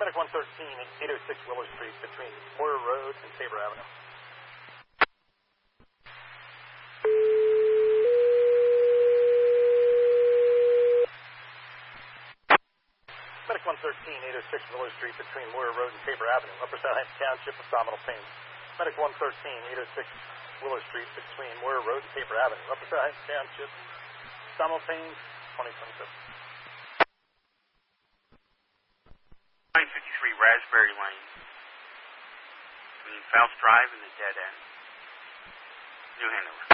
Medic 113, 806 Willow Street between Moore Road and Tabor Avenue. Medic 113, 806 Willow Street between Moore Road and Tabor Avenue, Upper Southampton Township, abdominal pain. Medic 113, 806 Willow Street between Moore Road and Tabor Avenue, Upper Southampton Township, abdominal pain, 2027. 953 Raspberry Lane, between Faust Drive and the Dead End, New Hanover.